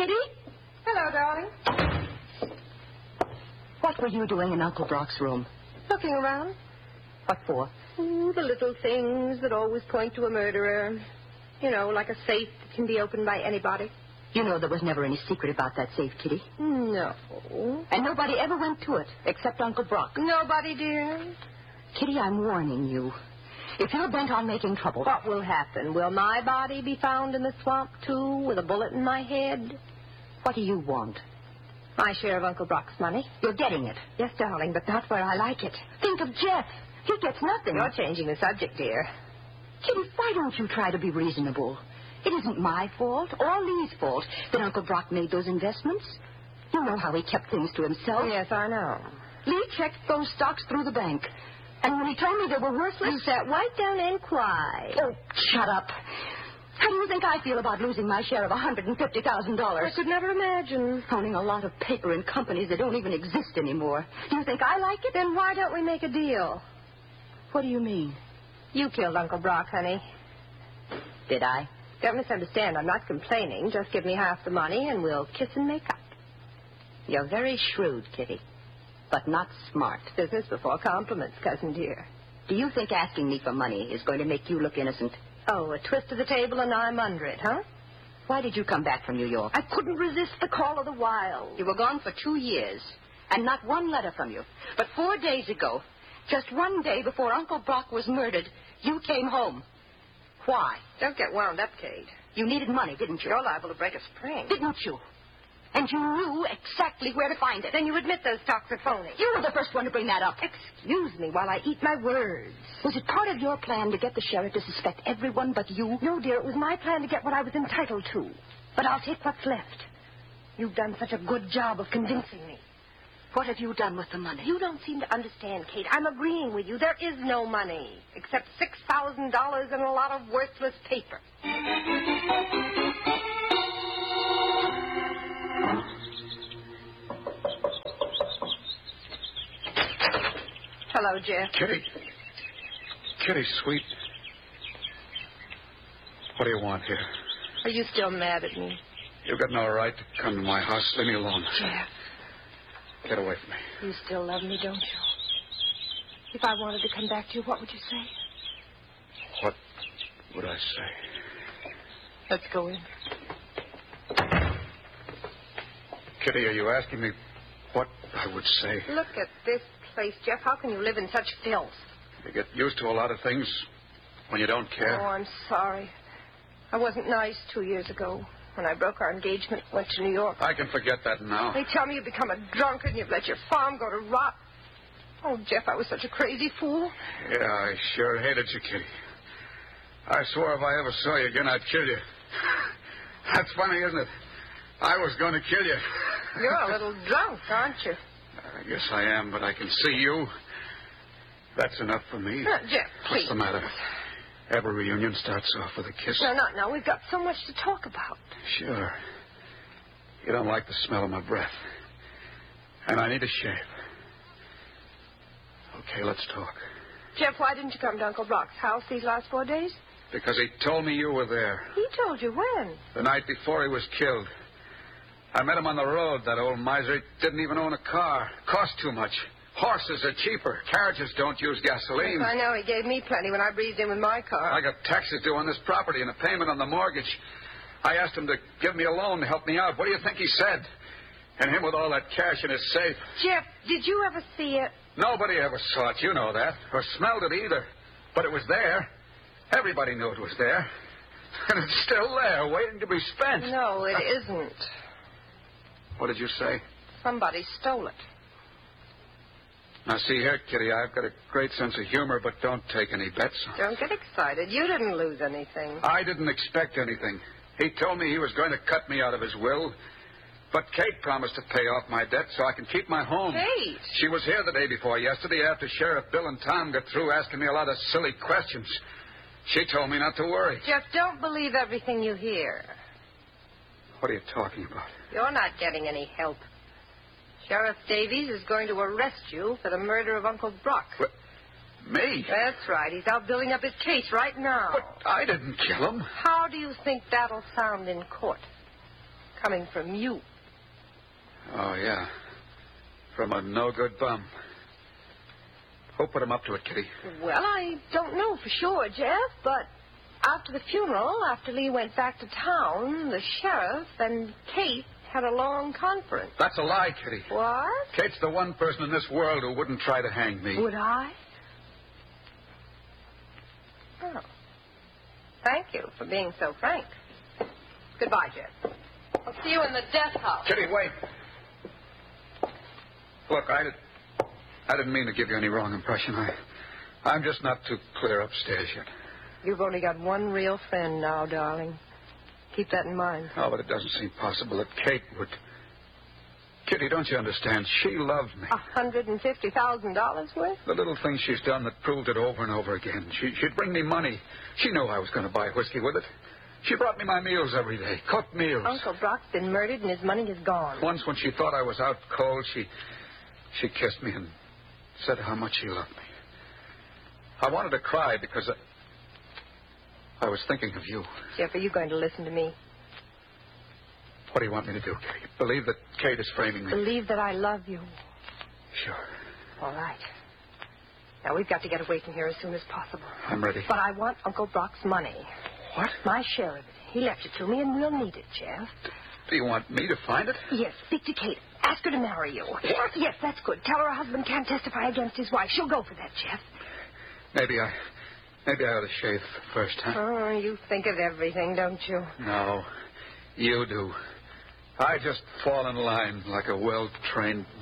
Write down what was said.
Kitty? Hello, darling. What were you doing in Uncle Brock's room? Looking around. What for? Ooh, the little things that always point to a murderer. You know, like a safe that can be opened by anybody. You know there was never any secret about that safe, Kitty. No. And nobody ever went to it, except Uncle Brock. Nobody, dear. Kitty, I'm warning you. If you're bent on making trouble... What will happen? Will my body be found in the swamp, too, with a bullet in my head? What do you want? My share of Uncle Brock's money. You're getting it. Yes, darling, but not where I like it. Think of Jeff. He gets nothing. You're changing the subject, dear. Kitty, why don't you try to be reasonable? It isn't my fault or Lee's fault that Uncle Brock made those investments. You know how he kept things to himself. Yes, I know. Lee checked those stocks through the bank. And when he told me they were worthless... You sat right down and cried. Oh, shut up. How do you think I feel about losing my share of $150,000? I could never imagine. Owning a lot of paper in companies that don't even exist anymore. Do you think I like it? Then why don't we make a deal? What do you mean? You killed Uncle Brock, honey. Did I? Don't misunderstand. I'm not complaining. Just give me half the money and we'll kiss and make up. You're very shrewd, Kitty, but not smart. Business before compliments, cousin dear. Do you think asking me for money is going to make you look innocent? Oh, a twist of the table and I'm under it, huh? Why did you come back from New York? I couldn't resist the call of the wild. You were gone for 2 years, and not one letter from you. But 4 days ago, just one day before Uncle Brock was murdered, you came home. Why? Don't get wound up, Kate. You needed money, didn't you? You're liable to break a spring. Didn't you? And you knew exactly where to find it. Then you admit those stocks are phony. You were the first one to bring that up. Excuse me while I eat my words. Was it part of your plan to get the sheriff to suspect everyone but you? No, dear, it was my plan to get what I was entitled to. But I'll take what's left. You've done such a good job of convincing me. What have you done with the money? You don't seem to understand, Kate. I'm agreeing with you. There is no money, except $6,000 and a lot of worthless paper. Hello, Jeff. Kitty, sweet. What do you want here? Are you still mad at me? You've got no right to come to my house. Leave me alone. Jeff. Get away from me. You still love me, don't you? If I wanted to come back to you, what would you say? What would I say? Let's go in. Kitty, are you asking me what I would say? Look at this place, Jeff. How can you live in such filth? You get used to a lot of things when you don't care. Oh, I'm sorry. I wasn't nice 2 years ago. When I broke our engagement, went to New York. I can forget that now. They tell me you've become a drunkard and you've let your farm go to rot. Oh, Jeff, I was such a crazy fool. Yeah, I sure hated you, Kitty. I swore if I ever saw you again, I'd kill you. That's funny, isn't it? I was going to kill you. You're a little drunk, aren't you? I guess I am, but I can see you. That's enough for me. Jeff, please. What's the matter? Every reunion starts off with a kiss. No, not now. We've got so much to talk about. Sure. You don't like the smell of my breath. And I need a shave. Okay, let's talk. Jeff, why didn't you come to Uncle Brock's house these last 4 days? Because he told me you were there. He told you when? The night before he was killed. I met him on the road, that old miser. He didn't even own a car. Cost too much. Horses are cheaper. Carriages don't use gasoline. Yes, I know. He gave me plenty when I breezed in with my car. I got taxes due on this property and a payment on the mortgage. I asked him to give me a loan to help me out. What do you think he said? And him with all that cash in his safe. Jeff, did you ever see it? Nobody ever saw it. You know that. Or smelled it either. But it was there. Everybody knew it was there. And it's still there, waiting to be spent. No, it isn't. What did you say? Somebody stole it. Now, see here, Kitty, I've got a great sense of humor, but don't take any bets on it. Don't get excited. You didn't lose anything. I didn't expect anything. He told me he was going to cut me out of his will. But Kate promised to pay off my debt so I can keep my home. Kate? She was here the day before yesterday after Sheriff Bill and Tom got through asking me a lot of silly questions. She told me not to worry. Jeff, don't believe everything you hear. What are you talking about? You're not getting any help. Sheriff Davies is going to arrest you for the murder of Uncle Brock. What? Me? That's right. He's out building up his case right now. But I didn't kill him. How do you think that'll sound in court? coming from you. Oh, yeah. From a no-good bum. Who put him up to it, Kitty? Well, I don't know for sure, Jeff, but after the funeral, after Lee went back to town, the sheriff and Kate had a long conference. That's a lie, Kitty. What? Kate's the one person in this world who wouldn't try to hang me. Would I? Oh. Thank you for being so frank. Goodbye, Jeff. I'll see you in the death house. Kitty, wait. Look, I didn't mean to give you any wrong impression. I'm just not too clear upstairs yet. You've only got one real friend now, darling. Keep that in mind. Oh, but it doesn't seem possible that Kate would... Kitty, don't you understand? She loved me. $150,000 worth? The little things she's done that proved it over and over again. She'd bring me money. She knew I was going to buy whiskey with it. She brought me my meals every day, cooked meals. Uncle Brock's been murdered and his money is gone. Once when she thought I was out cold, she kissed me and said how much she loved me. I wanted to cry because I was thinking of you. Jeff, are you going to listen to me? What do you want me to do, Kate? Believe that Kate is framing me? Believe that I love you. Sure. All right. Now, we've got to get away from here as soon as possible. I'm ready. But I want Uncle Brock's money. What? My share of it. He left it to me, and we'll need it, Jeff. Do you want me to find it? Yes, speak to Kate. Ask her to marry you. What? Yes, that's good. Tell her husband can't testify against his wife. She'll go for that, Jeff. Maybe I ought to shave first, huh? Oh, you think of everything, don't you? No, you do. I just fall in line like a well-trained